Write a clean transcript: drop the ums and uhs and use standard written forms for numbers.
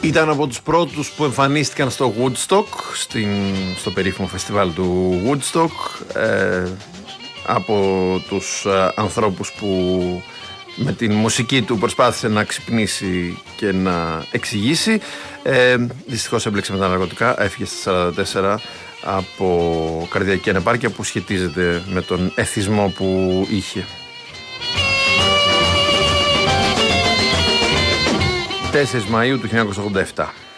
Ήταν από τους πρώτους που εμφανίστηκαν στο Woodstock, στο περίφημο φεστιβάλ του Woodstock, από τους ανθρώπους που με την μουσική του προσπάθησε να ξυπνήσει και να εξηγήσει. Δυστυχώς έμπλεξε με τα ναρκωτικά, έφυγε στα 44 από καρδιακή ανεπάρκεια που σχετίζεται με τον εθισμό που είχε. 4 Μαΐου του 1987.